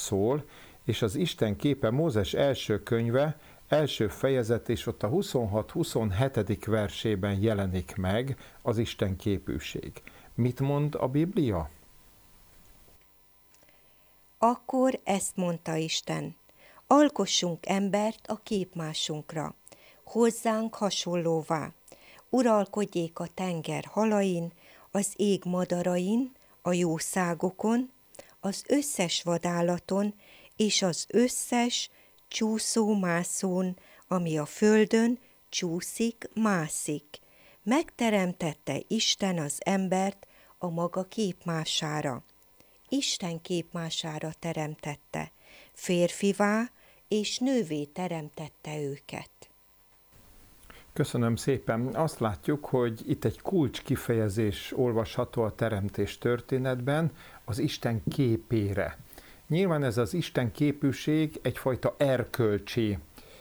szól, és az Isten képe Mózes első könyve, első fejezet, és ott a 26-27. versében jelenik meg az Isten képűség. Mit mond a Biblia? Akkor ezt mondta Isten: alkossunk embert a képmásunkra, hozzánk hasonlóvá, uralkodjék a tenger halain, az ég madarain, a jószágokon, az összes vadállaton és az összes csúszó-mászón, ami a földön csúszik, mászik. Megteremtette Isten az embert a maga képmására. Isten képmására teremtette, férfivá és nővé teremtette őket. Köszönöm szépen. Azt látjuk, hogy itt egy kulcs kifejezés olvasható a teremtés történetben, az Isten képére. Nyilván ez az Isten képűség egyfajta erkölcsi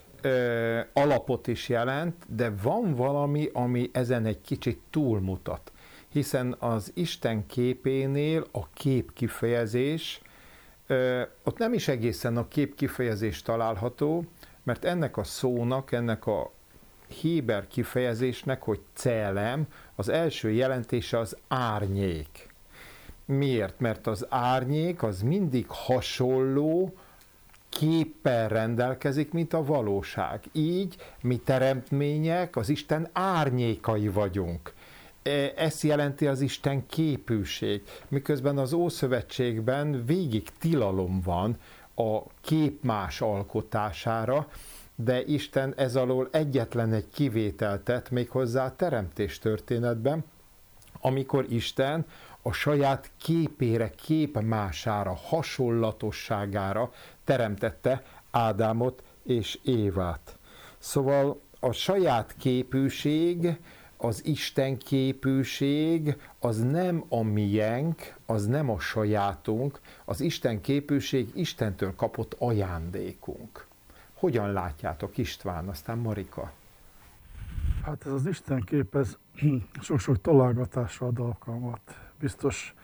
alapot is jelent, de van valami, ami ezen egy kicsit túlmutat. Hiszen az Isten képénél a kép kifejezés, ott nem is egészen a kép kifejezés található, mert ennek a szónak, ennek a héber kifejezésnek, hogy célem, az első jelentése az árnyék. Miért? Mert az árnyék az mindig hasonló képpel rendelkezik, mint a valóság. Így mi teremtmények az Isten árnyékai vagyunk. Ezt jelenti az Isten képűség. Miközben az Ószövetségben végig tilalom van a képmás alkotására, de Isten ez alól egyetlen egy kivételt tett méghozzá a teremtés történetben, amikor Isten a saját képére, képmására, hasonlatosságára teremtette Ádámot és Évát. Szóval a saját képűség, az Isten képűség, az nem a miénk, az nem a sajátunk, az Isten képűség Istentől kapott ajándékunk. Hogyan látjátok, István, aztán Marika? Hát ez az Isten kép, ez sok-sok találgatásra ad alkalmat. Biztos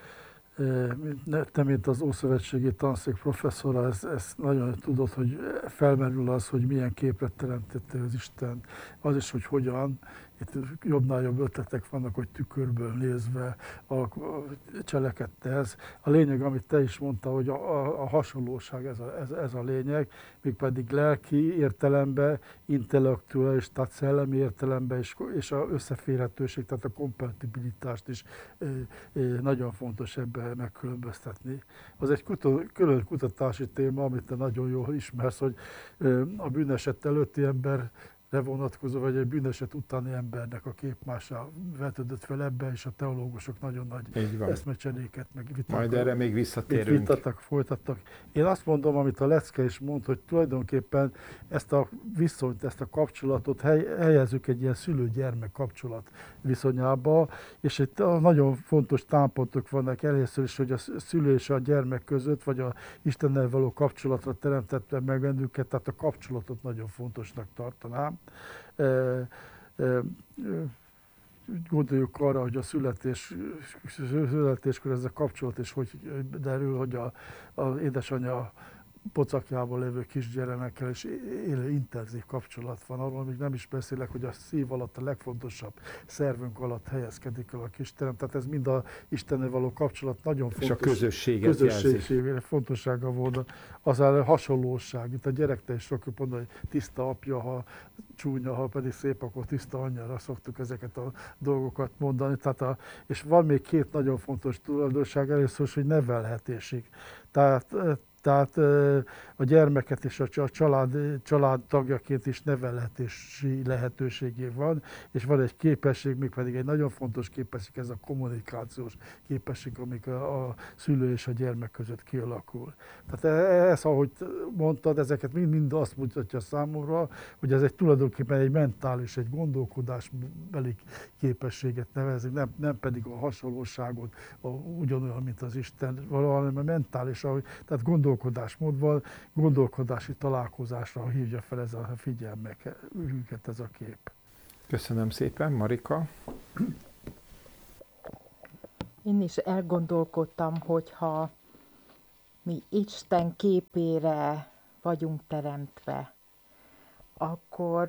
te, mint az Ószövetségi Tanszék professzora, ezt nagyon tudod, hogy felmerül az, hogy milyen képre teremtette az Isten. Az is, hogy hogyan. Itt jobbnál jobb ötletek vannak, hogy tükörből nézve cselekedte ez. A lényeg, amit te is mondta, hogy a hasonlóság ez a lényeg, mégpedig lelki értelemben, intellektuális, tehát szellemi értelemben és az összeférhetőség, tehát a kompatibilitást is nagyon fontos ebben megkülönböztetni. Az egy külön kutatási téma, amit te nagyon jól ismersz, hogy a bűneset előtti ember vonatkozó, vagy egy bűneset utáni embernek a képmása vetődött fel ebbe, és a teológusok nagyon nagy eszmecseréket meg vitattak. Majd erre még visszatérünk. Folytattak. Én azt mondom, amit a Lecke is mond, hogy tulajdonképpen ezt a viszonyt, ezt a kapcsolatot helyezzük egy ilyen szülő-gyermek kapcsolat viszonyába, és itt nagyon fontos támpontok vannak először is, hogy a szülő és a gyermek között, vagy a Istennel való kapcsolatra teremtette meg bennünket, tehát a kapcsolatot nagyon fontosnak tartanám. Gondoljuk arra, hogy a születéskor ez a kapcsolat, és hogy derül, hogy az édesanyja pocakjában lévő kisgyermekkel is élő intenzív kapcsolat van. Arról még nem is beszélek, hogy a szív alatt a legfontosabb szervünk alatt helyezkedik el a kisterem. Tehát ez mind a Istennel való kapcsolat nagyon fontos. És a közösséget fontossága volna. Az a hasonlóság. Itt a gyerektel is szoktuk mondani, hogy tiszta apja, ha csúnya, ha pedig szép, akkor tiszta anyjára szoktuk ezeket a dolgokat mondani. És van még két nagyon fontos tulajdonság, először, hogy nevelhetőség. Tehát a gyermeket és a család tagjaként is nevelhetési lehetőségé van, és van egy képesség, mégpedig egy nagyon fontos képesség, ez a kommunikációs képesség, amik a szülő és a gyermek között kialakul. Tehát ez, ahogy mondtad, ezeket mind azt mutatja számomra, hogy ez tulajdonképpen egy mentális, egy gondolkodásbeli képességet nevezik, nem pedig a hasonlóságot, ugyanolyan, mint az Isten, hanem a mentális, tehát gondolkodásmódban, gondolkodási találkozásra hívja fel ez a figyelmünket ez a kép. Köszönöm szépen, Marika. Én is elgondolkodtam, hogyha mi Isten képére vagyunk teremtve, akkor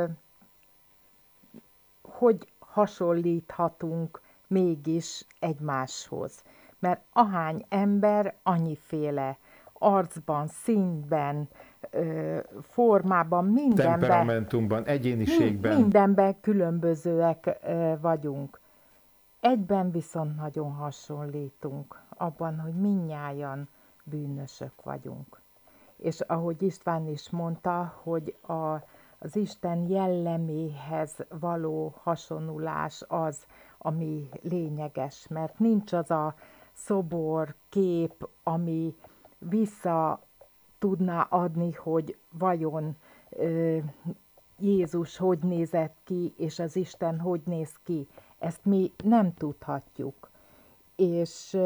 hogy hasonlíthatunk mégis egymáshoz? Mert ahány ember, annyiféle arcban, színben, formában, mindenben, Temperamentumban, egyéniségben. mindenben különbözőek vagyunk. Egyben viszont nagyon hasonlítunk, abban, hogy mindnyájan bűnösök vagyunk. És ahogy István is mondta, hogy az Isten jelleméhez való hasonulás az, ami lényeges, mert nincs az a szobor, kép, ami vissza tudná adni, hogy vajon Jézus hogy nézett ki, és az Isten hogy néz ki. Ezt mi nem tudhatjuk. És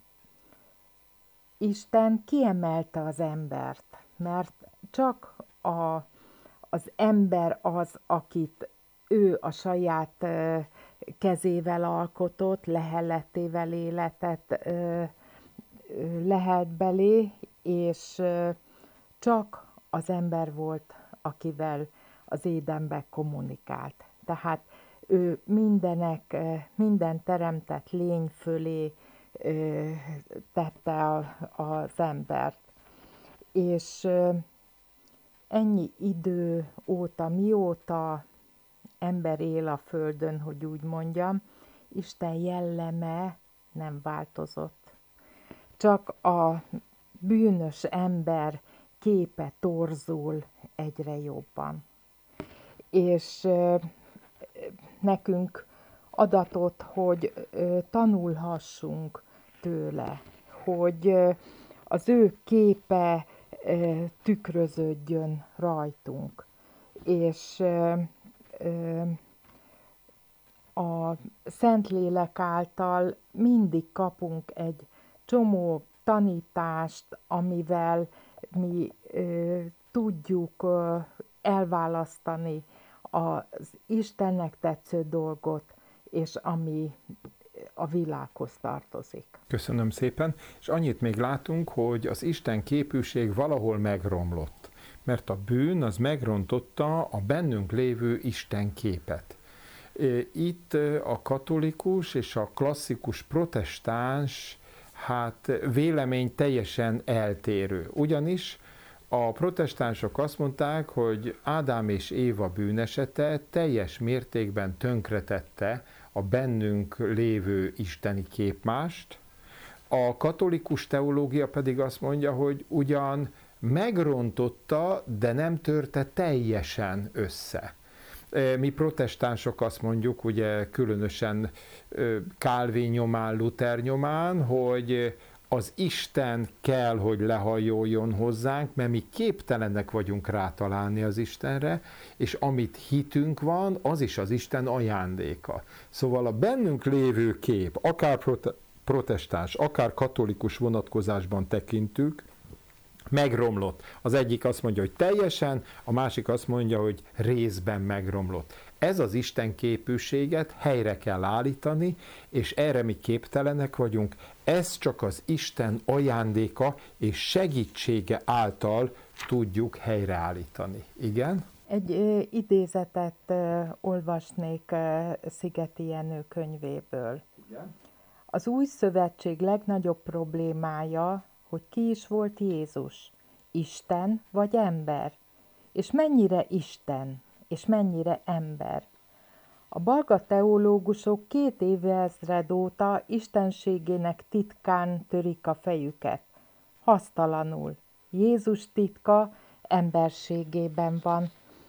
Isten kiemelte az embert, mert csak az ember az, akit ő a saját kezével alkotott, leheletével életet lehet belé, és csak az ember volt, akivel az Édenben kommunikált. Tehát ő minden teremtett lény fölé tette az embert. És ennyi idő óta, mióta ember él a földön, hogy úgy mondjam, Isten jelleme nem változott. Csak a bűnös ember képe torzul egyre jobban. És nekünk adatot, hogy tanulhassunk tőle, hogy az ő képe tükröződjön rajtunk. És a Szentlélek által mindig kapunk egy csomó tanítást, amivel mi tudjuk elválasztani az Istennek tetsző dolgot, és ami a világhoz tartozik. Köszönöm szépen, és annyit még látunk, hogy az Isten képűség valahol megromlott, mert a bűn az megrontotta a bennünk lévő Isten képet. Itt a katolikus és a klasszikus protestáns vélemény teljesen eltérő. Ugyanis a protestánsok azt mondták, hogy Ádám és Éva bűnesete teljes mértékben tönkretette a bennünk lévő isteni képmást. A katolikus teológia pedig azt mondja, hogy ugyan megrontotta, de nem törte teljesen össze. Mi protestánsok azt mondjuk, ugye különösen Calvin nyomán, Luther nyomán, hogy az Isten kell, hogy lehajoljon hozzánk, mert mi képtelenek vagyunk rátalálni az Istenre, és amit hitünk van, az is az Isten ajándéka. Szóval a bennünk lévő kép, akár protestáns, akár katolikus vonatkozásban tekintünk, megromlott. Az egyik azt mondja, hogy teljesen, a másik azt mondja, hogy részben megromlott. Ez az Isten képűséget helyre kell állítani, és erre mi képtelenek vagyunk. Ez csak az Isten ajándéka és segítsége által tudjuk helyreállítani. Igen? Egy idézetet olvasnék Szigeti Jenő könyvéből. Igen. Az új szövetség legnagyobb problémája, hogy ki is volt Jézus, Isten vagy ember, és mennyire Isten, és mennyire ember. A balga teológusok 2 évezred óta istenségének titkán törik a fejüket, hasztalanul. Jézus titka emberségében van.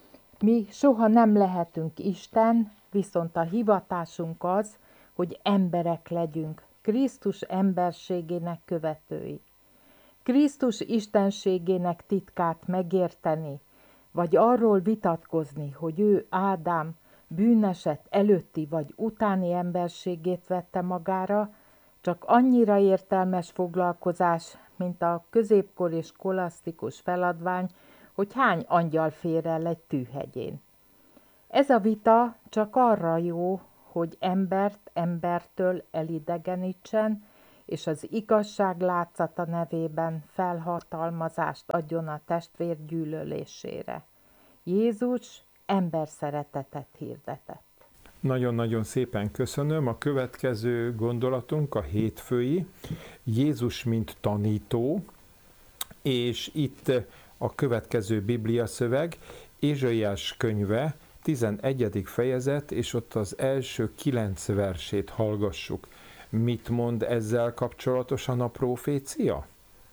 Mi soha nem lehetünk Isten, viszont a hivatásunk az, hogy emberek legyünk, Krisztus emberségének követői. Krisztus istenségének titkát megérteni, vagy arról vitatkozni, hogy ő Ádám bűneset előtti vagy utáni emberségét vette magára, csak annyira értelmes foglalkozás, mint a középkori skolasztikus feladvány, hogy hány angyal fér el egy tűhegyén. Ez a vita csak arra jó, hogy embert embertől elidegenítsen, és az igazság látszata nevében felhatalmazást adjon a testvér gyűlölésére. Jézus emberszeretetet hirdetett. Nagyon-nagyon szépen köszönöm. A következő gondolatunk a hétfői, Jézus mint tanító, és itt a következő Biblia szöveg, Ézsaiás könyve, 11. fejezet, és ott az első 9 versét hallgassuk. Mit mond ezzel kapcsolatosan a profécia?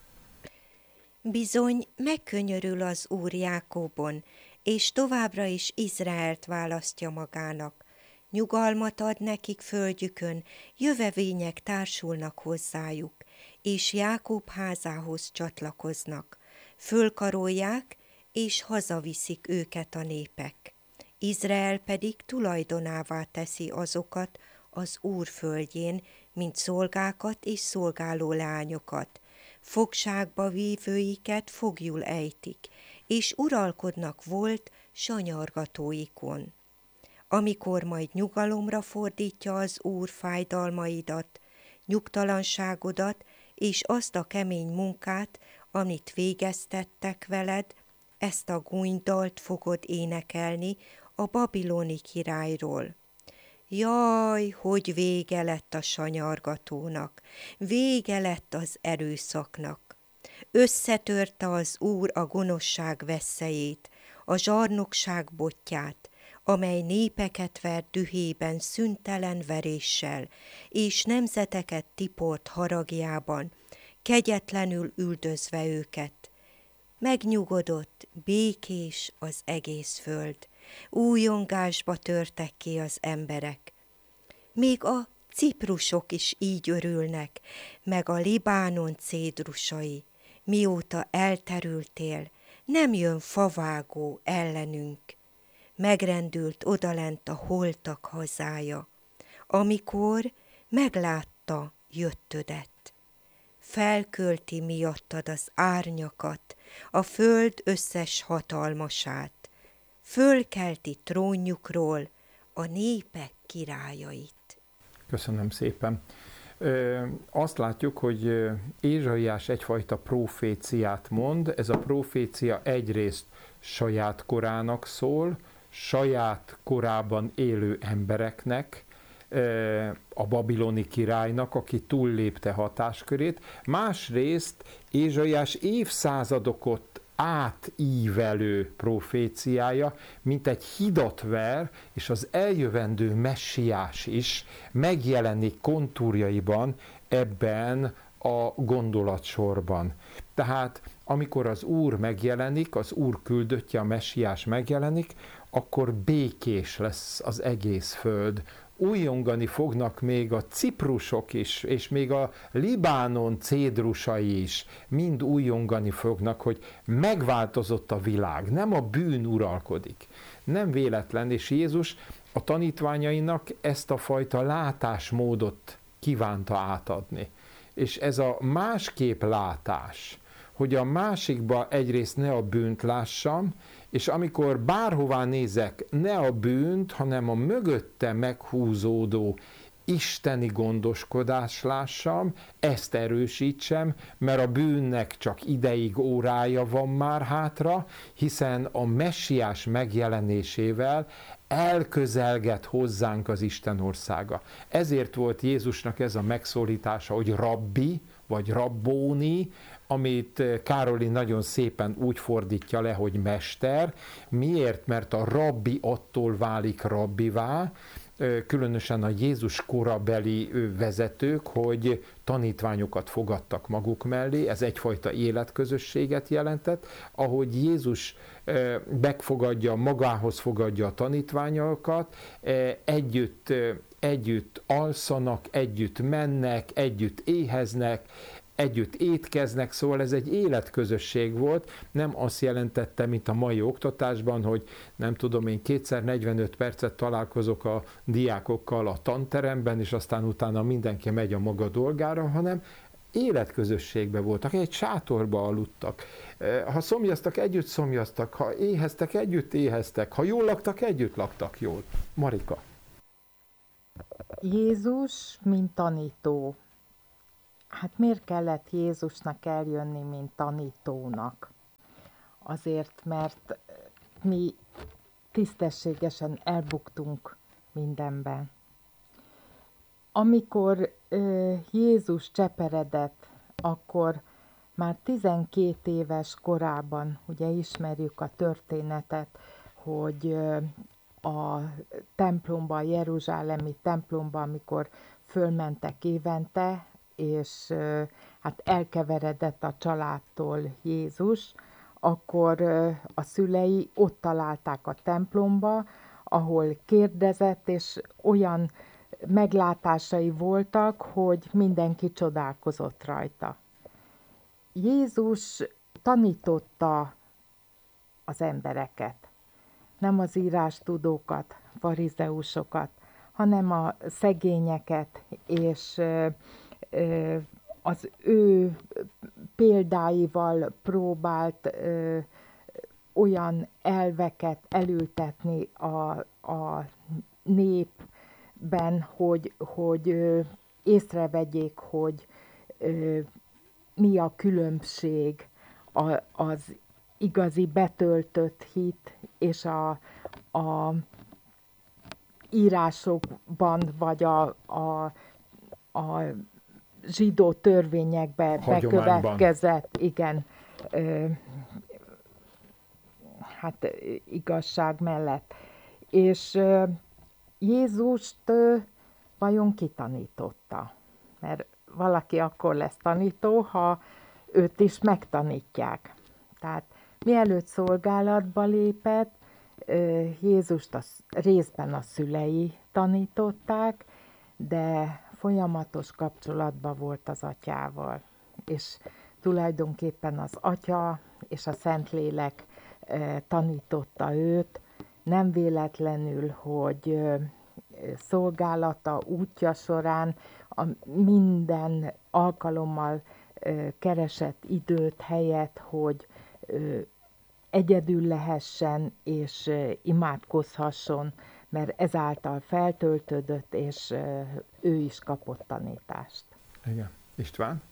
Bizony megkönyörül az Úr Jákóbon, és továbbra is Izraelt választja magának. Nyugalmat ad nekik földjükön, jövevények társulnak hozzájuk, és Jákob házához csatlakoznak. Fölkarolják, és hazaviszik őket a népek. Izrael pedig tulajdonává teszi azokat az Úr földjén, mint szolgákat és szolgáló lányokat. Fogságba vívőiket foglyul ejtik, és uralkodnak volt sanyargatóikon. Amikor majd nyugalomra fordítja az Úr fájdalmaidat, nyugtalanságodat, és azt a kemény munkát, amit végeztettek veled, ezt a gúnydalt fogod énekelni a babiloni királyról. Jaj, hogy vége lett a sanyargatónak, vége lett az erőszaknak. Összetörte az Úr a gonoszság veszélyét, a zsarnokság botját, amely népeket vert dühében szüntelen veréssel, és nemzeteket tiport haragjában, kegyetlenül üldözve őket. Megnyugodott, békés az egész föld, újongásba törtek ki az emberek. Még a ciprusok is így örülnek, meg a Libánon cédrusai. Mióta elterültél, nem jön favágó ellenünk. Megrendült odalent a holtak hazája, amikor meglátta jöttödet. Felkölti miattad az árnyakat, a föld összes hatalmasát. Fölkelti trónjukról a népek királyait. Köszönöm szépen. Azt látjuk, hogy Ézsaiás egyfajta proféciát mond. Ez a profécia egyrészt saját korának szól, saját korában élő embereknek, a babiloni királynak, aki túllépte hatáskörét. Másrészt Ézsaiás évszázadokat átívelő proféciája, mint egy hidat ver, és az eljövendő messiás is megjelenik kontúrjaiban ebben a gondolatsorban. Tehát amikor az Úr megjelenik, az Úr küldöttje, a messiás megjelenik, akkor békés lesz az egész föld. Újongani fognak még a ciprusok is, és még a Libánon cédrusai is, mind újongani fognak, hogy megváltozott a világ, nem a bűn uralkodik. Nem véletlen, és Jézus a tanítványainak ezt a fajta látásmódot kívánta átadni. És ez a másképp látás, hogy a másikba egyrészt ne a bűnt lássam, és amikor bárhová nézek, ne a bűnt, hanem a mögötte meghúzódó isteni gondoskodás lássam, ezt erősítsem, mert a bűnnek csak ideig, órája van már hátra, hiszen a messiás megjelenésével elközelget hozzánk az Isten országa. Ezért volt Jézusnak ez a megszólítása, hogy rabbi, vagy rabbóni, amit Károli nagyon szépen úgy fordítja le, hogy mester. Miért? Mert a rabbi attól válik rabbivá, különösen a Jézus korabeli vezetők, hogy tanítványokat fogadtak maguk mellé, ez egyfajta életközösséget jelentett, ahogy Jézus megfogadja, magához fogadja a tanítványokat, együtt alszanak, együtt mennek, együtt éheznek, együtt étkeznek, szóval ez egy életközösség volt, nem azt jelentette, mint a mai oktatásban, hogy nem tudom én 2x45 percet találkozok a diákokkal a tanteremben, és aztán utána mindenki megy a maga dolgára, hanem életközösségben voltak, egy sátorba aludtak. Ha szomjaztak, együtt szomjaztak, ha éheztek, együtt éheztek, ha jól laktak, együtt laktak jól. Marika. Jézus, mint tanító. Hát miért kellett Jézusnak eljönni, mint tanítónak? Azért, mert mi tisztességesen elbuktunk mindenben. Amikor Jézus cseperedett, akkor már 12 éves korában, ugye ismerjük a történetet, hogy a templomba, a jeruzsálemi templomba, amikor fölmentek évente, és hát elkeveredett a családtól Jézus, akkor a szülei ott találták a templomba, ahol kérdezett, és olyan meglátásai voltak, hogy mindenki csodálkozott rajta. Jézus tanította az embereket, nem az írástudókat, farizeusokat, hanem a szegényeket, és az ő példáival próbált olyan elveket elültetni a népben, hogy észrevegyék, hogy mi a különbség az igazi betöltött hit és a írásokban, vagy a zsidó törvényekbe bekövetkezett, igen, hát igazság mellett. És Jézust vajon kitanította? Mert valaki akkor lesz tanító, ha őt is megtanítják. Tehát mielőtt szolgálatba lépett, Jézust részben a szülei tanították, de folyamatos kapcsolatban volt az atyával. És tulajdonképpen az atya és a Szentlélek tanította őt, nem véletlenül, hogy szolgálata útja során minden alkalommal keresett időt, helyet, hogy egyedül lehessen és imádkozhasson, mert ezáltal feltöltődött, és ő is kapott tanítást. Igen. István?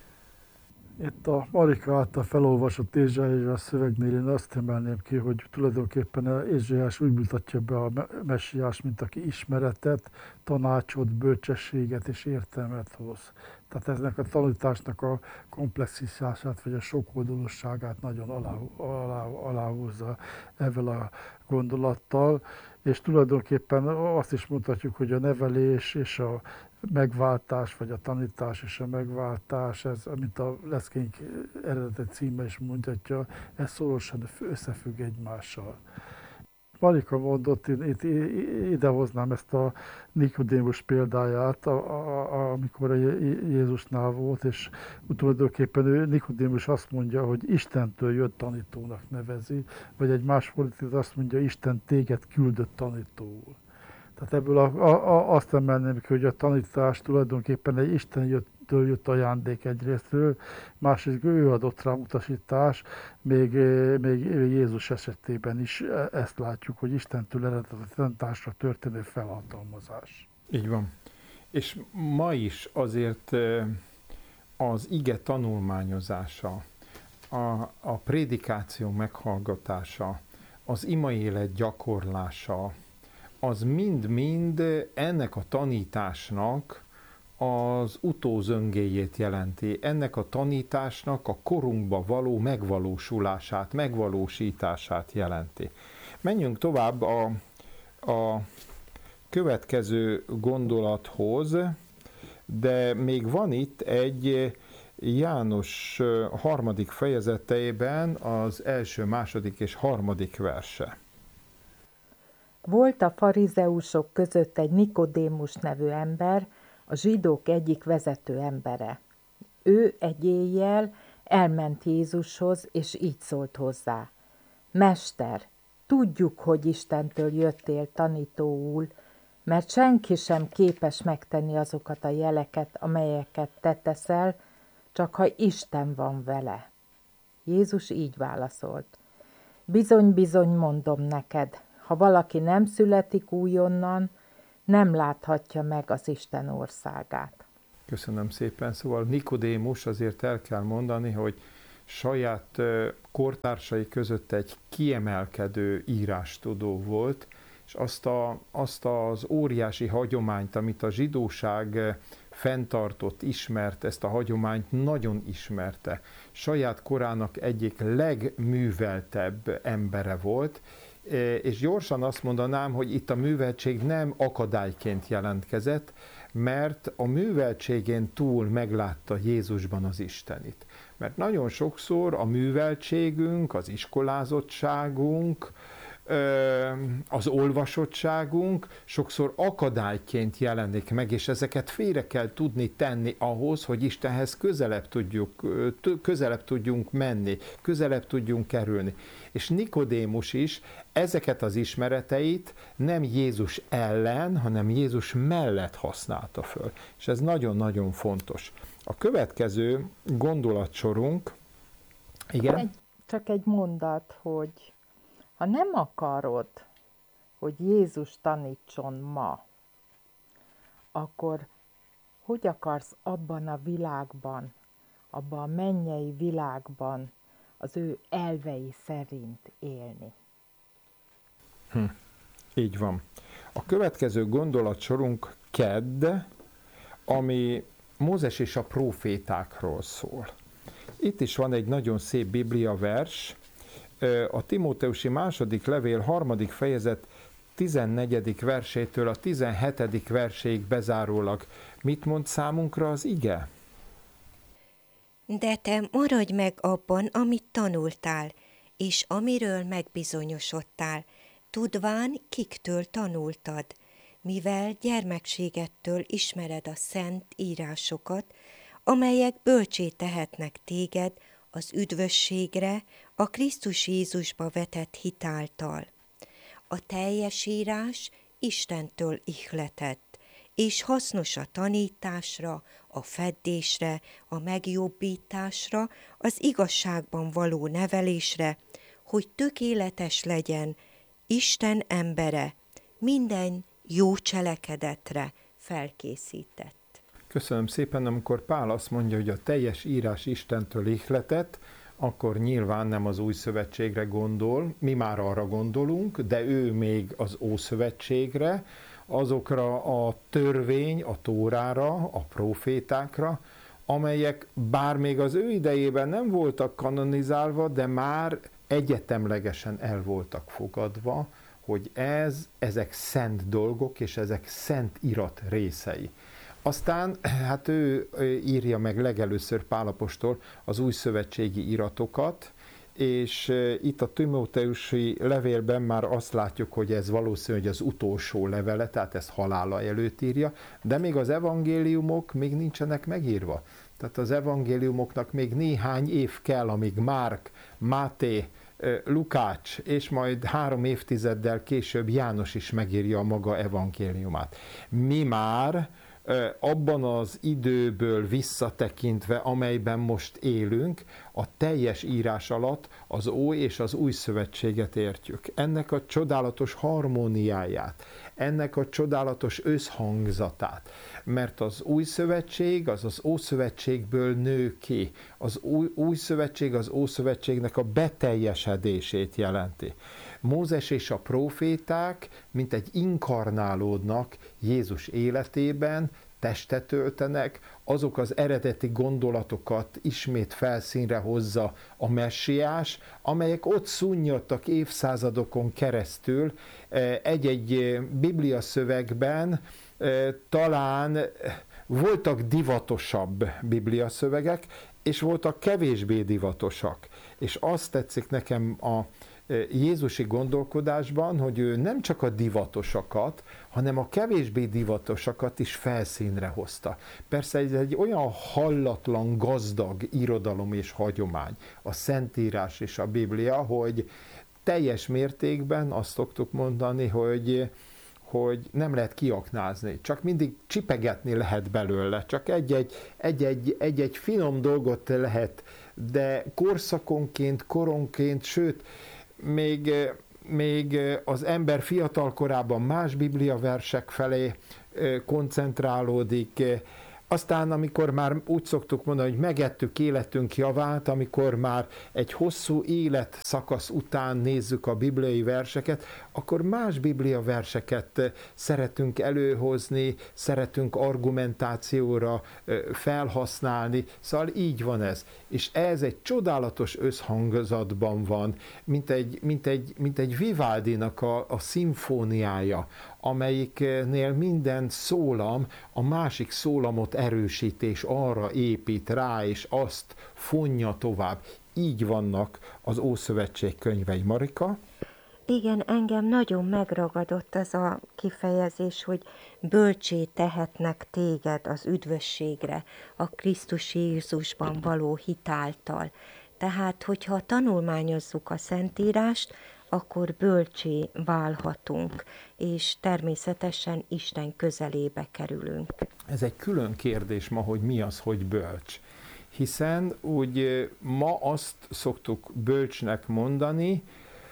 Itt a Marika által felolvasott Ézsaiás szövegnél én azt emelném ki, hogy tulajdonképpen Ézsaiás úgy mutatja be a messiás, mint aki ismeretet, tanácsot, bölcsességet és értelmet hoz. Tehát eznek a tanításnak a komplexitását vagy a sokoldalúságát nagyon aláhúzza ezzel a gondolattal, és tulajdonképpen azt is mondhatjuk, hogy a nevelés és a megváltás, vagy a tanítás és a megváltás, ez, mint a Leszkény eredeti címe is mutatja, ez szorosan összefügg egymással. Marika mondott, én itt idehoznám ezt a Nikodémus példáját, amikor Jézusnál volt, és tulajdonképpen Nikodémus azt mondja, hogy Istentől jött tanítónak nevezi, vagy egy más fordítás azt mondja, Isten téged küldött tanítóul. Tehát ebből azt emelném ki, hogy a tanítás tulajdonképpen egy Istentől jött ajándék egyrésztről, másrészt ő adott rá utasítás, még Jézus esetében is ezt látjuk, hogy Istentől eredet a tanításra történő felhatalmazás. Így van. És ma is azért az ige tanulmányozása, a prédikáció meghallgatása, az imaélet gyakorlása, az mind-mind ennek a tanításnak az utózöngéjét jelenti. Ennek a tanításnak a korunkba való megvalósulását, megvalósítását jelenti. Menjünk tovább a következő gondolathoz, de még van itt egy János 3. fejezetében az 1., 2. és 3. verse. Volt a farizeusok között egy Nikodémus nevű ember, a zsidók egyik vezető embere. Ő egy éjjel elment Jézushoz, és így szólt hozzá. Mester, tudjuk, hogy Istentől jöttél tanítóul, mert senki sem képes megtenni azokat a jeleket, amelyeket te teszel, csak ha Isten van vele. Jézus így válaszolt. Bizony, bizony, mondom neked, ha valaki nem születik újonnan, nem láthatja meg az Isten országát. Köszönöm szépen. Szóval Nikodémus, azért el kell mondani, hogy saját kortársai között egy kiemelkedő írástudó volt, és azt az óriási hagyományt, amit a zsidóság fenntartott, ismert, ezt a hagyományt nagyon ismerte. Saját korának egyik legműveltebb embere volt, és gyorsan azt mondanám, hogy itt a műveltség nem akadályként jelentkezett, mert a műveltségén túl meglátta Jézusban az Istenit. Mert nagyon sokszor a műveltségünk, az iskolázottságunk, az olvasottságunk sokszor akadályként jelenik meg, és ezeket félre kell tudni tenni ahhoz, hogy Istenhez közelebb tudjunk menni, közelebb tudjunk kerülni. És Nikodémus is ezeket az ismereteit nem Jézus ellen, hanem Jézus mellett használta föl. És ez nagyon-nagyon fontos. A következő gondolatsorunk, igen? Csak egy mondat, hogy ha nem akarod, hogy Jézus tanítson ma, akkor hogy akarsz abban a világban, abban a mennyei világban az ő elvei szerint élni? Így van. A következő gondolatsorunk Kedd, ami Mózes és a prófétákról szól. Itt is van egy nagyon szép Biblia vers, a Timóteusi második levél 3. fejezet 14. versétől a 17. verséig bezárólag. Mit mond számunkra az ige? De te maradj meg abban, amit tanultál, és amiről megbizonyosodtál, tudván, kiktől tanultad, mivel gyermekségettől ismered a szent írásokat, amelyek bölcsé tehetnek téged az üdvösségre, a Krisztus Jézusba vetett hitáltal. A teljes írás Istentől ihletett, és hasznos a tanításra, a feddésre, a megjobbításra, az igazságban való nevelésre, hogy tökéletes legyen Isten embere, minden jó cselekedetre felkészített. Köszönöm szépen, amikor Pál azt mondja, hogy a teljes írás Istentől ihletett, akkor nyilván nem az új szövetségre gondol, mi már arra gondolunk, de ő még az Ószövetségre, azokra a törvény, a Tórára, a prófétákra, amelyek bár még az ő idejében nem voltak kanonizálva, de már egyetemlegesen el voltak fogadva, hogy ezek szent dolgok, és ezek szent irat részei. Aztán hát ő írja meg legelőször Pál apostol az új szövetségi iratokat, és itt a Timóteusi levélben már azt látjuk, hogy ez valószínű, hogy az utolsó levele, tehát ezt halála előtt írja, de még az evangéliumok még nincsenek megírva. Tehát az evangéliumoknak még néhány év kell, amíg Márk, Máté, Lukács, és majd 3 évtizeddel később János is megírja a maga evangéliumát. Mi már abban az időből visszatekintve, amelyben most élünk, a teljes írás alatt az Ój és az Új Szövetséget értjük. Ennek a csodálatos harmóniáját, ennek a csodálatos összhangzatát, mert az Új Szövetség az az Ószövetségből nő ki. Az Új Szövetség az Ószövetségnek a beteljesedését jelenti. Mózes és a próféták mint egy inkarnálódnak Jézus életében, testet öltenek, azok az eredeti gondolatokat ismét felszínre hozza a messiás, amelyek ott szunnyadtak évszázadokon keresztül. Egy-egy bibliaszövegben talán voltak divatosabb bibliaszövegek, és voltak kevésbé divatosak. És azt tetszik nekem a jézusi gondolkodásban, hogy ő nem csak a divatosakat, hanem a kevésbé divatosakat is felszínre hozta. Persze ez egy olyan hallatlan, gazdag irodalom és hagyomány, a Szentírás és a Biblia, hogy teljes mértékben azt szoktuk mondani, hogy nem lehet kiaknázni, csak mindig csipegetni lehet belőle, csak egy-egy finom dolgot lehet, de korszakonként, koronként, sőt, még az ember fiatal korában más bibliaversek felé koncentrálódik, Aztán, amikor már úgy szoktuk mondani, hogy megettük életünk javát, amikor már egy hosszú életszakasz után nézzük a bibliai verseket, akkor más biblia verseket szeretünk előhozni, szeretünk argumentációra felhasználni, szóval így van ez. És ez egy csodálatos összhangzatban van, mint egy Vivaldinak a szimfóniája, amelyiknél minden szólam a másik szólamot erősít, és arra épít rá, és azt fonja tovább. Így vannak az Ószövetség könyvei. Marika? Igen, engem nagyon megragadott az a kifejezés, hogy bölcsé tehetnek téged az üdvösségre, a Krisztus Jézusban való hit által. Tehát, hogyha tanulmányozzuk a Szentírást, akkor bölcsé válhatunk, és természetesen Isten közelébe kerülünk. Ez egy külön kérdés ma, hogy mi az, hogy bölcs. Hiszen úgy ma azt szoktuk bölcsnek mondani,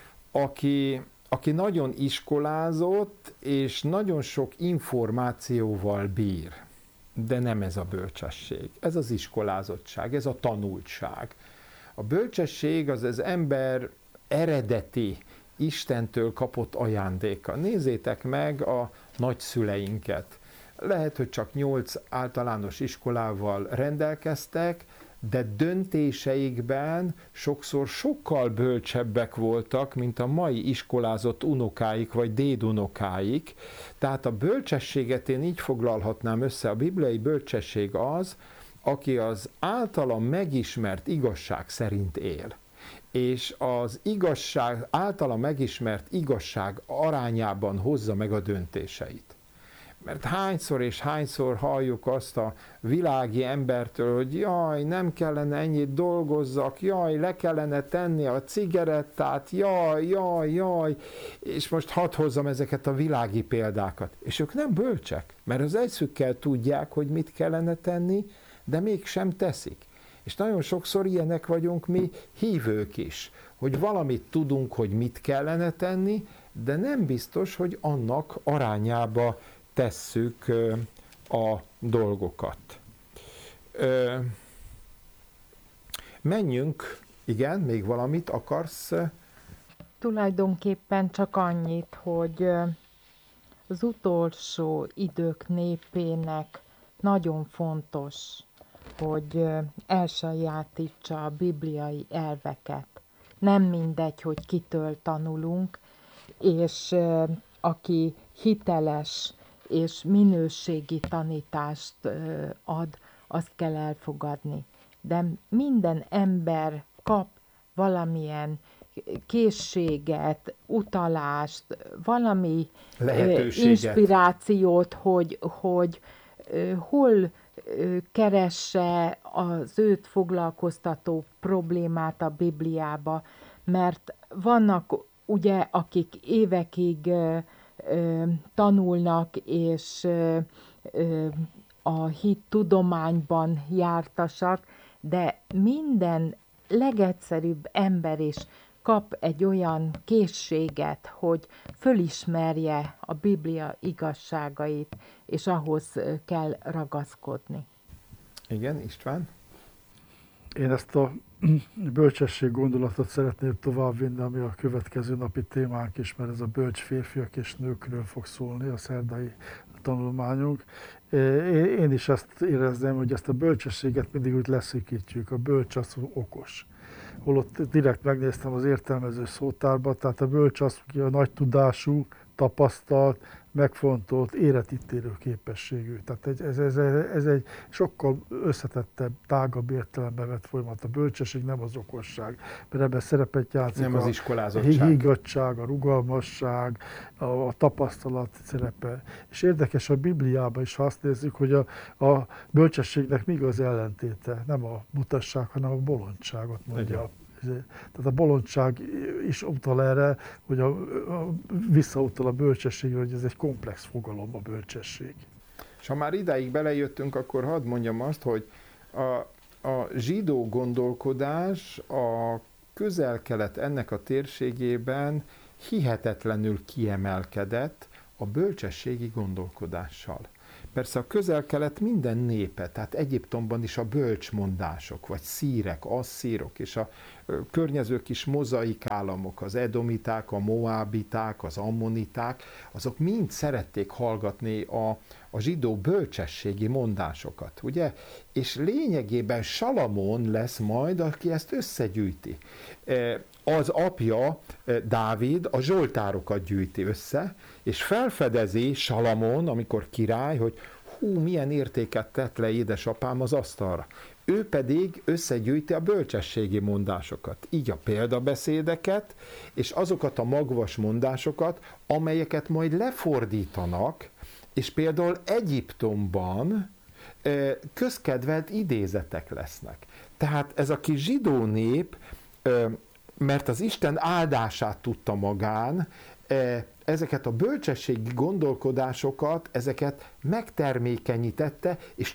aki nagyon iskolázott, és nagyon sok információval bír. De nem ez a bölcsesség, ez az iskolázottság, ez a tanultság. A bölcsesség az ember eredeti, Istentől kapott ajándéka. Nézzétek meg a nagyszüleinket. Lehet, hogy csak 8 általános iskolával rendelkeztek, de döntéseikben sokszor sokkal bölcsebbek voltak, mint a mai iskolázott unokáik vagy dédunokáik. Tehát a bölcsességet én így foglalhatnám össze. A bibliai bölcsesség az, aki az általa megismert igazság szerint él, és az igazság, általa megismert igazság arányában hozza meg a döntéseit. Mert hányszor és hányszor halljuk azt a világi embertől, hogy jaj, nem kellene ennyit dolgozzak, jaj, le kellene tenni a cigarettát, jaj, és most hadd hozzam ezeket a világi példákat. És ők nem bölcsek, mert az eszükkel tudják, hogy mit kellene tenni, de mégsem teszik. És nagyon sokszor ilyenek vagyunk mi hívők is, hogy valamit tudunk, hogy mit kellene tenni, de nem biztos, hogy annak arányába tesszük a dolgokat. Menjünk, igen, még valamit akarsz? Tulajdonképpen csak annyit, hogy az utolsó idők népének nagyon fontos, hogy elsajátítsa a bibliai elveket. Nem mindegy, hogy kitől tanulunk, és aki hiteles és minőségi tanítást ad, azt kell elfogadni. De minden ember kap valamilyen készséget, utalást, valami inspirációt, hogy hol keresse az őt foglalkoztató problémát a Bibliába, mert vannak ugye, akik évekig tanulnak, és a hit tudományban jártasak, de minden legegyszerűbb ember is kap egy olyan készséget, hogy fölismerje a Biblia igazságait, és ahhoz kell ragaszkodni. Igen, István? Én ezt a bölcsesség gondolatot szeretném továbbvinni, ami a következő napi témánk is, mert ez a bölcs férfiak és nőkről fog szólni, a szerdai tanulmányunk. Én is ezt érezném, hogy ezt a bölcsességet mindig úgy leszűkítjük. A bölcs az okos. Holott direkt megnéztem az értelmező szótárba, tehát a bölcs az, aki a nagy tudású, tapasztalt, megfontolt, életítélő képességű. Tehát ez egy sokkal összetettebb, tágabb értelemben vett folyamat. A bölcsesség nem az okosság, mert ebben szerepet játszik nem az iskolázottság, higgadtság, a rugalmasság, a tapasztalat szerepe. És érdekes a Bibliában is, ha azt nézzük, hogy a bölcsességnek mi az ellentéte. Nem a butasság, hanem a bolondságot mondja. Tehát a bolondság is utal erre, hogy visszautal a bölcsességre, hogy ez egy komplex fogalom a bölcsesség. És ha már idáig belejöttünk, akkor hadd mondjam azt, hogy a zsidó gondolkodás a Közel-Kelet ennek a térségében hihetetlenül kiemelkedett a bölcsességi gondolkodással. Persze a Közel-Kelet minden népe, tehát Egyiptomban is a bölcsmondások, vagy szírek, asszírok, és a környező kis mozaik államok, az edomiták, a moábiták, az ammoniták, azok mind szerették hallgatni a zsidó bölcsességi mondásokat, ugye? És lényegében Salamon lesz majd, aki ezt összegyűjti. Az apja, Dávid, a zsoltárokat gyűjti össze, és felfedezi Salamon, amikor király, hogy milyen értéket tett le édesapám az asztalra. Ő pedig összegyűjti a bölcsességi mondásokat, így a példabeszédeket, és azokat a magvas mondásokat, amelyeket majd lefordítanak, és például Egyiptomban közkedvelt idézetek lesznek. Tehát ez a kis zsidó nép, mert az Isten áldását tudta magán, ezeket a bölcsességi gondolkodásokat, ezeket megtermékenyítette, és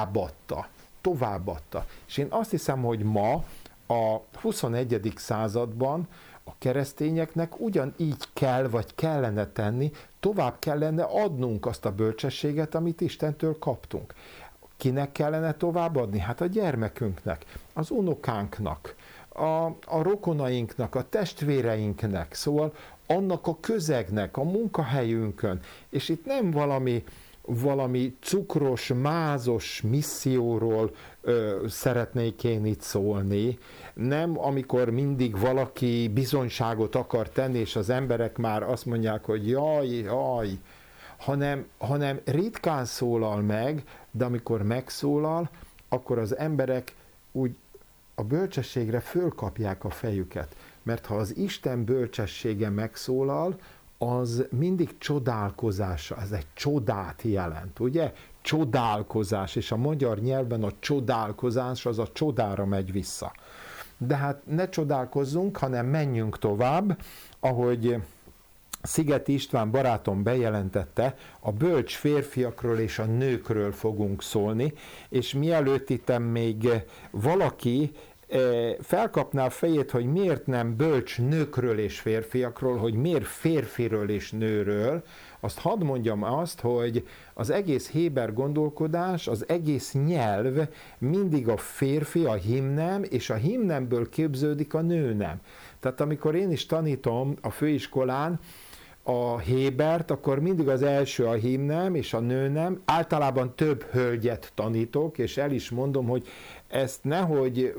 továbbadta. És én azt hiszem, hogy ma, a 21. században a keresztényeknek ugyanígy kell, vagy kellene tenni, tovább kellene adnunk azt a bölcsességet, amit Istentől kaptunk. Kinek kellene továbbadni? Hát a gyermekünknek, az unokánknak, a rokonainknak, a testvéreinknek, szóval annak a közegnek, a munkahelyünkön, és itt nem valami cukros, mázos misszióról szeretnék én itt szólni, nem amikor mindig valaki bizonyságot akar tenni, és az emberek már azt mondják, hogy jaj, hanem ritkán szólal meg, de amikor megszólal, akkor az emberek úgy a bölcsességre fölkapják a fejüket. Mert ha az Isten bölcsessége megszólal, az mindig csodálkozása, ez egy csodát jelent, ugye? Csodálkozás, és a magyar nyelvben a csodálkozás az a csodára megy vissza. De hát ne csodálkozzunk, hanem menjünk tovább, ahogy Szigeti István barátom bejelentette, a bölcs férfiakról és a nőkről fogunk szólni, és mielőtt itt még valaki felkapná a fejét, hogy miért nem bölcs nőkről és férfiakról, hogy miért férfiről és nőről, azt hadd mondjam azt, hogy az egész héber gondolkodás, az egész nyelv mindig a férfi, a himnem, és a himnemből képződik a nőnem. Tehát amikor én is tanítom a főiskolán a hébert, akkor mindig az első a himnem és a nőnem, általában több hölgyet tanítok, és el is mondom, hogy ezt nehogy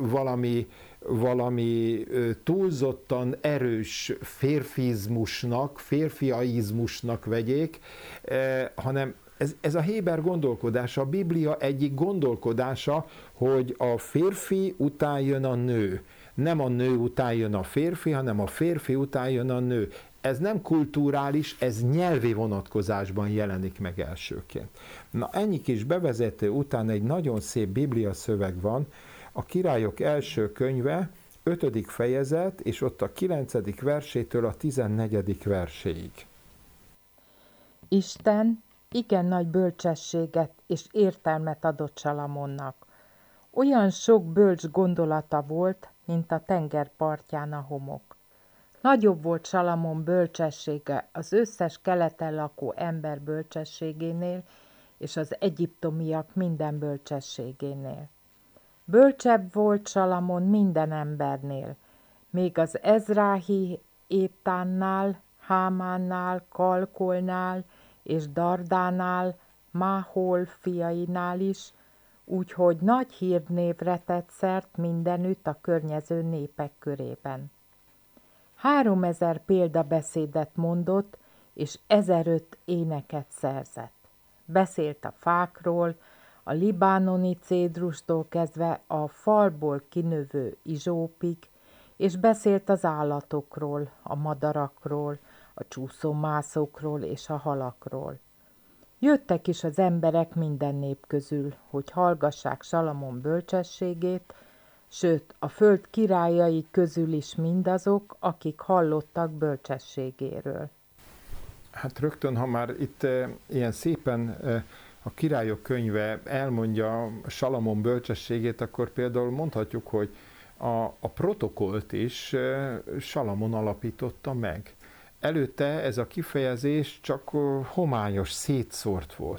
valami túlzottan erős férfiaizmusnak vegyék, hanem ez a héber gondolkodása, a Biblia egyik gondolkodása, hogy a férfi után jön a nő. Nem a nő után jön a férfi, hanem a férfi után jön a nő. Ez nem kulturális, ez nyelvi vonatkozásban jelenik meg elsőként. Na, ennyi kis bevezető után egy nagyon szép Biblia szöveg van, a Királyok első könyve, 5. fejezet, és ott a 9. versétől a 14. verséig. Isten igen nagy bölcsességet és értelmet adott Salamonnak. Olyan sok bölcs gondolata volt, mint a tenger partján a homok. Nagyobb volt Salamon bölcsessége az összes keleten lakó ember bölcsességénél, és az egyiptomiak minden bölcsességénél. Bölcsebb volt Salamon minden embernél, még az Ezráhi Étánnál, Hámánnál, Kalkolnál és Dardánál, Máhol fiainál is, úgyhogy nagy hírnévre tett szert mindenütt a környező népek körében. 3000 példabeszédet mondott, és 1005 éneket szerzett. Beszélt a fákról, a libánoni cédrustól kezdve a falból kinövő izsópig, és beszélt az állatokról, a madarakról, a csúszómászókról és a halakról. Jöttek is az emberek minden nép közül, hogy hallgassák Salamon bölcsességét, sőt, a föld királyai közül is mindazok, akik hallottak bölcsességéről. Hát rögtön, ha már itt ilyen szépen a Királyok könyve elmondja Salamon bölcsességét, akkor például mondhatjuk, hogy a protokollt is Salamon alapította meg. Előtte ez a kifejezés csak homályos, szétszórt volt.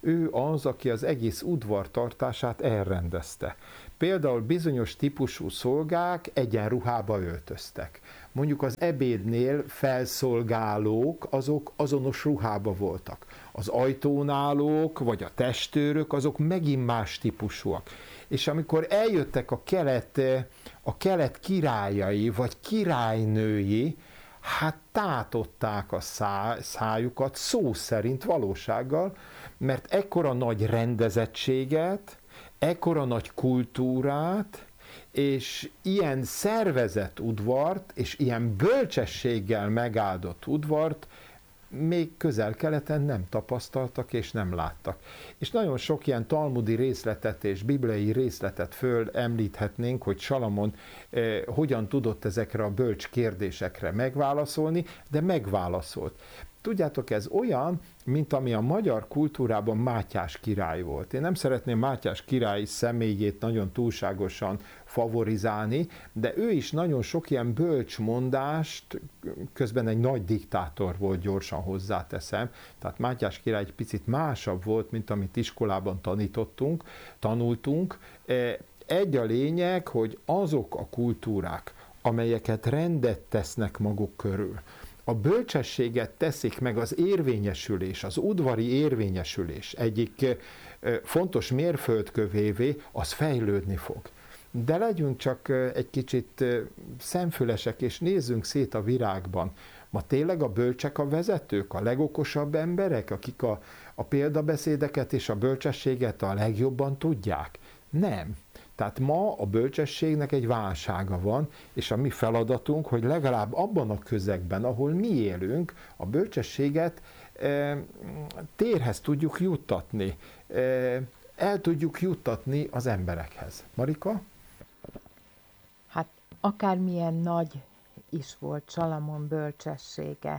Ő az, aki az egész udvartartását elrendezte. Például bizonyos típusú szolgák egyenruhába öltöztek. Mondjuk az ebédnél felszolgálók, azok azonos ruhába voltak. Az ajtónálók, vagy a testőrök, azok megint más típusúak. És amikor eljöttek a kelet királyai, vagy királynői, hát tátották a szájukat szó szerint valósággal, mert ekkora nagy rendezettséget, ekkora nagy kultúrát, és ilyen szervezett udvart, és ilyen bölcsességgel megáldott udvart még Közel-Keleten nem tapasztaltak és nem láttak. És nagyon sok ilyen talmudi részletet és bibliai részletet föl említhetnénk, hogy Salamon hogyan tudott ezekre a bölcs kérdésekre megválaszolni, de megválaszolt. Tudjátok, ez olyan, mint ami a magyar kultúrában Mátyás király volt. Én nem szeretném Mátyás király személyét nagyon túlságosan favorizálni, de ő is nagyon sok ilyen bölcsmondást, közben egy nagy diktátor volt, gyorsan hozzáteszem, tehát Mátyás király egy picit másabb volt, mint amit iskolában tanultunk. Egy a lényeg, hogy azok a kultúrák, amelyeket rendet tesznek maguk körül, a bölcsességet teszik meg az érvényesülés, az udvari érvényesülés egyik fontos mérföldkövévé, az fejlődni fog. De legyünk csak egy kicsit szemfülesek, és nézzünk szét a virágban. Ma tényleg a bölcsek a vezetők, a legokosabb emberek, akik a példabeszédeket és a bölcsességet a legjobban tudják? Nem. Tehát ma a bölcsességnek egy válsága van, és a mi feladatunk, hogy legalább abban a közegben, ahol mi élünk, a bölcsességet térhez tudjuk juttatni, el tudjuk juttatni az emberekhez. Marika? Hát akármilyen nagy is volt Salamon bölcsessége,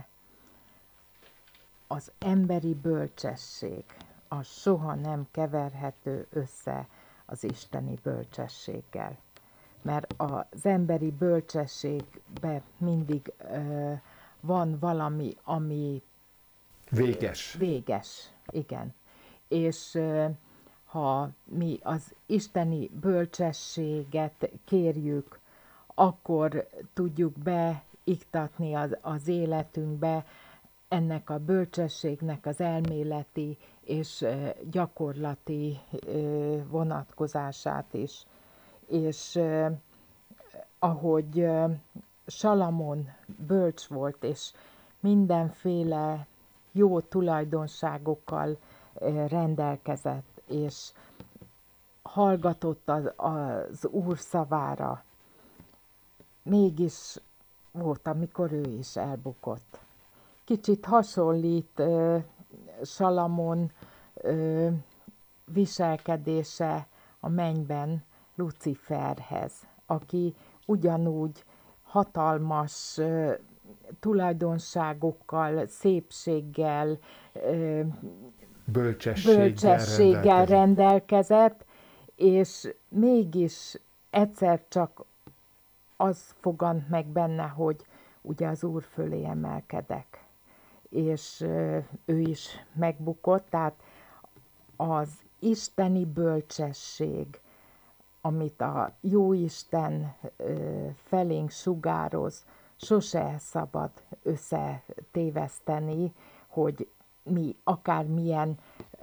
az emberi bölcsesség, az soha nem keverhető össze az isteni bölcsességgel. Mert az emberi bölcsességben mindig van valami, ami Véges. Véges, igen. És ha mi az isteni bölcsességet kérjük, akkor tudjuk beiktatni az életünkbe ennek a bölcsességnek az elméleti és gyakorlati vonatkozását is. És ahogy Salamon bölcs volt, és mindenféle jó tulajdonságokkal rendelkezett, és hallgatott az Úr szavára, mégis volt, amikor ő is elbukott. Kicsit hasonlít Salamon viselkedése a mennyben Luciferhez, aki ugyanúgy hatalmas tulajdonságokkal, szépséggel, bölcsességgel rendelkezett, és mégis egyszer csak az fogant meg benne, hogy ugye az Úr fölé emelkedek, és ő is megbukott, tehát az isteni bölcsesség, amit a Jóisten felénk sugároz, sose szabad összetéveszteni, hogy mi akármilyen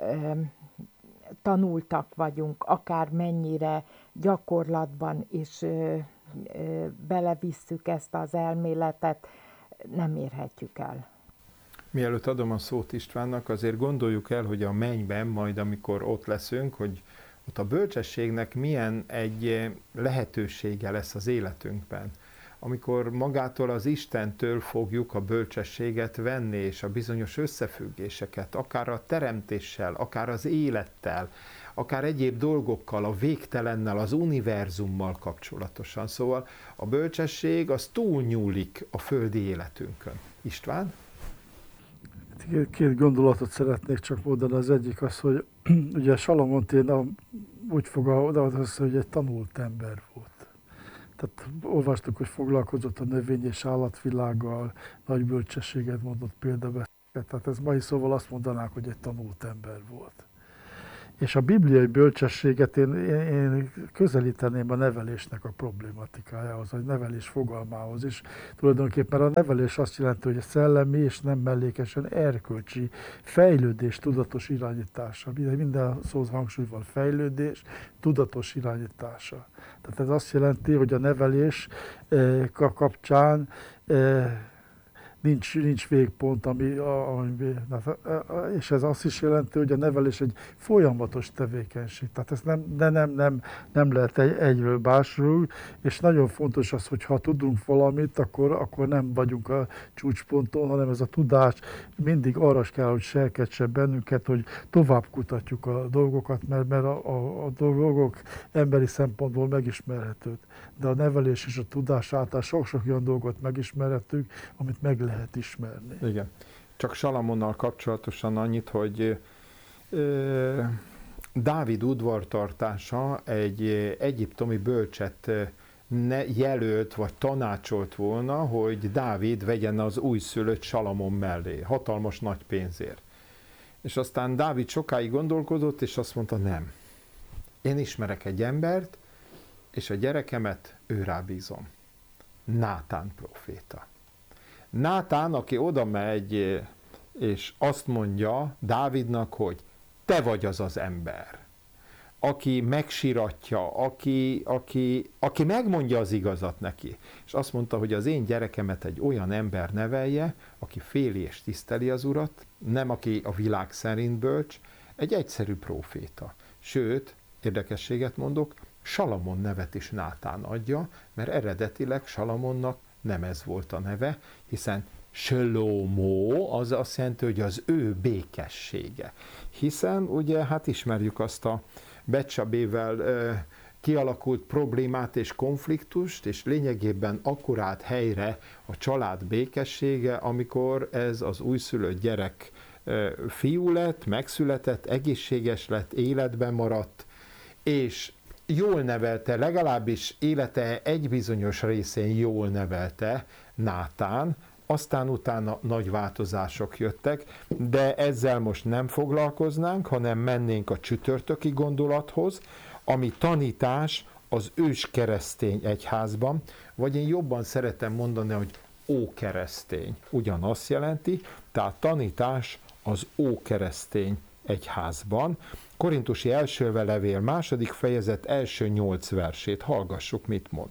tanultak vagyunk, akár mennyire gyakorlatban is belevisszük ezt az elméletet, nem érhetjük el. Mielőtt adom a szót Istvánnak, azért gondoljuk el, hogy a mennyben, majd amikor ott leszünk, hogy ott a bölcsességnek milyen egy lehetősége lesz az életünkben. Amikor magától az Istentől fogjuk a bölcsességet venni, és a bizonyos összefüggéseket, akár a teremtéssel, akár az élettel, akár egyéb dolgokkal, a végtelennel, az univerzummal kapcsolatosan. Szóval a bölcsesség az túlnyúlik a földi életünkön. István? Két gondolatot szeretnék csak mondani. Az egyik az, hogy ugye Salamont én úgy fogalmazom, hogy egy tanult ember volt. Tehát olvastuk, hogy foglalkozott a növény és állatvilággal, nagy bölcsességet mondott példabeszédet. Tehát ez mai szóval azt mondanák, hogy egy tanult ember volt. És a bibliai bölcsességet én közelíteném a nevelésnek a problématikájához, a nevelés fogalmához is. Tulajdonképpen a nevelés azt jelenti, hogy a szellemi és nem mellékesen erkölcsi fejlődés, tudatos irányítása. Minden szóhoz hangsúly van, fejlődés, tudatos irányítása. Tehát ez azt jelenti, hogy a nevelés kapcsán nincs végpont, és ez azt is jelenti, hogy a nevelés egy folyamatos tevékenység. Tehát ezt nem lehet egyről másról, és nagyon fontos az, hogy ha tudunk valamit, akkor nem vagyunk a csúcsponton, hanem ez a tudás mindig arra kell, hogy serkentse bennünket, hogy tovább kutatjuk a dolgokat, mert a dolgok emberi szempontból megismerhetők. De a nevelés és a tudás által sok-sok olyan dolgot megismerhetünk, amit meg lehet ismerni. Igen. Csak Salamonnal kapcsolatosan annyit, hogy Dávid udvartartása egy egyiptomi bölcset jelölt vagy tanácsolt volna, hogy Dávid vegyen az újszülött Salamon mellé, hatalmas nagy pénzért. És aztán Dávid sokáig gondolkodott, és azt mondta, nem. Én ismerek egy embert, és a gyerekemet őrá bízom. Nátán próféta. Nátán, aki oda megy, és azt mondja Dávidnak, hogy te vagy az az ember, aki megsiratja, aki megmondja az igazat neki. És azt mondta, hogy az én gyerekemet egy olyan ember nevelje, aki féli és tiszteli az Urat, nem aki a világ szerint bölcs, egy egyszerű próféta. Sőt, érdekességet mondok, Salamon nevet is Nátán adja, mert eredetileg Salamonnak nem ez volt a neve, hiszen Sölomó az azt jelenti, hogy az ő békessége. Hiszen ugye hát ismerjük azt a Betsabével kialakult problémát és konfliktust, és lényegében akkurát helyre a család békessége, amikor ez az újszülött gyerek fiú lett, megszületett, egészséges lett, életben maradt, és jól nevelte, legalábbis élete egy bizonyos részén jól nevelte Nátán, aztán utána nagy változások jöttek, de ezzel most nem foglalkoznánk, hanem mennénk a csütörtöki gondolathoz, ami tanítás az őskeresztény egyházban, vagy én jobban szeretem mondani, hogy ókeresztény. Ugyanazt jelenti, tehát tanítás az ókeresztény egyházban. Korintusi első levél, 2. fejezet első 8 versét. Hallgassuk, mit mond.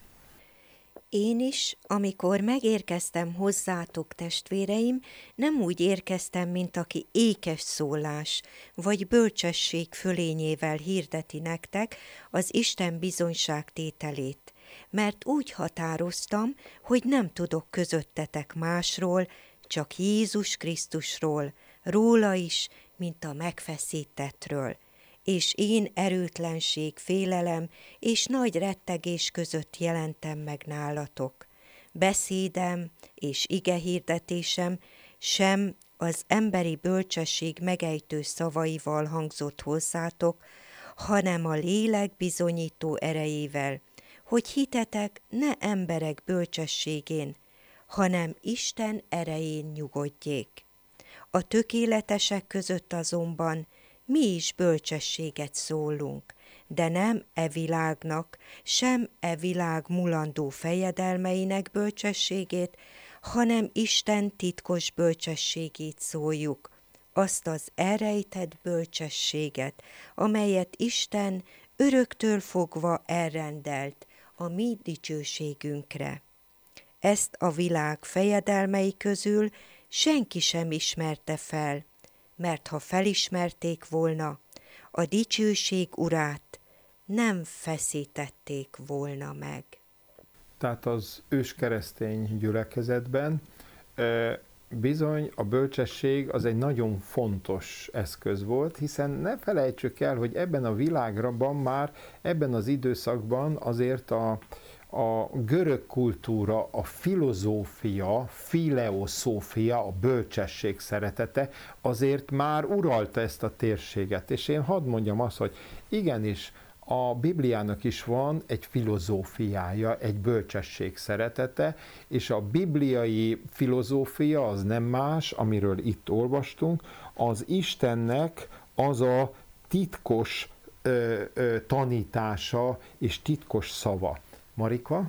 Én is, amikor megérkeztem hozzátok, testvéreim, nem úgy érkeztem, mint aki ékes szólás, vagy bölcsesség fölényével hirdeti nektek az Isten bizonyságtételét, mert úgy határoztam, hogy nem tudok közöttetek másról, csak Jézus Krisztusról, róla is, mint a megfeszítettről. És én erőtlenség, félelem és nagy rettegés között jelentem meg nálatok. Beszédem és igehirdetésem sem az emberi bölcsesség megejtő szavaival hangzott hozzátok, hanem a lélek bizonyító erejével, hogy hitetek ne emberek bölcsességén, hanem Isten erején nyugodjék. A tökéletesek között azonban mi is bölcsességet szólunk, de nem e világnak, sem e világ mulandó fejedelmeinek bölcsességét, hanem Isten titkos bölcsességét szóljuk, azt az elrejtett bölcsességet, amelyet Isten öröktől fogva elrendelt a mi dicsőségünkre. Ezt a világ fejedelmei közül senki sem ismerte fel, mert ha felismerték volna, a dicsőség urát nem feszítették volna meg. Tehát az őskeresztény gyülekezetben bizony a bölcsesség az egy nagyon fontos eszköz volt, hiszen ne felejtsük el, hogy ebben a világban már, ebben az időszakban azért a görög kultúra, a filozófia, fileoszófia, a bölcsesség szeretete azért már uralta ezt a térséget. És én hadd mondjam azt, hogy igenis, a Bibliának is van egy filozófiája, egy bölcsesség szeretete, és a bibliai filozófia az nem más, amiről itt olvastunk, az Istennek az a titkos tanítása és titkos szava. Marika?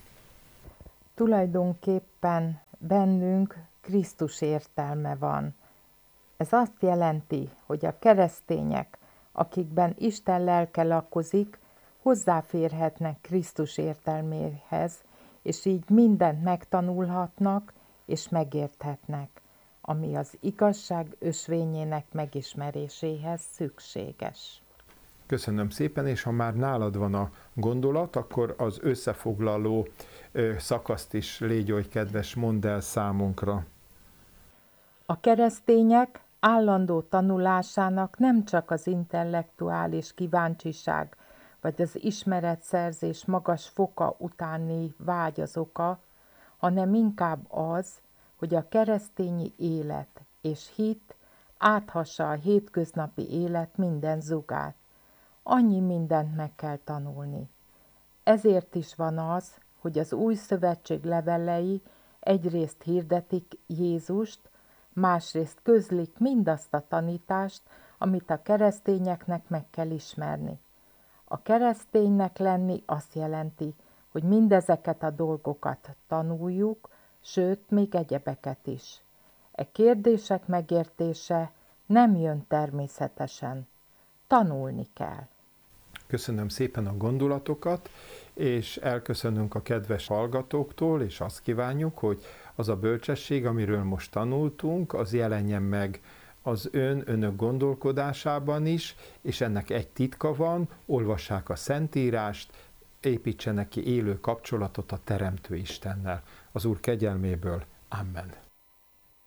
Tulajdonképpen bennünk Krisztus értelme van. Ez azt jelenti, hogy a keresztények, akikben Isten lelke lakozik, hozzáférhetnek Krisztus értelméhez, és így mindent megtanulhatnak és megérthetnek, ami az igazság ösvényének megismeréséhez szükséges. Köszönöm szépen, és ha már nálad van a gondolat, akkor az összefoglaló szakaszt is légy oly kedves, mondd el számunkra. A keresztények állandó tanulásának nem csak az intellektuális kíváncsiság vagy az ismeretszerzés magas foka utáni vágy az oka, hanem inkább az, hogy a keresztényi élet és hit áthassa a hétköznapi élet minden zugát. Annyi mindent meg kell tanulni. Ezért is van az, hogy az Új Szövetség levelei egyrészt hirdetik Jézust, másrészt közlik mindazt a tanítást, amit a keresztényeknek meg kell ismerni. A kereszténynek lenni azt jelenti, hogy mindezeket a dolgokat tanuljuk, sőt, még egyebeket is. E kérdések megértése nem jön természetesen. Tanulni kell. Köszönöm szépen a gondolatokat, és elköszönünk a kedves hallgatóktól, és azt kívánjuk, hogy az a bölcsesség, amiről most tanultunk, az jelenjen meg az önök gondolkodásában is, és ennek egy titka van, olvassák a Szentírást, építsenek ki élő kapcsolatot a Teremtő Istennel. Az Úr kegyelméből. Amen.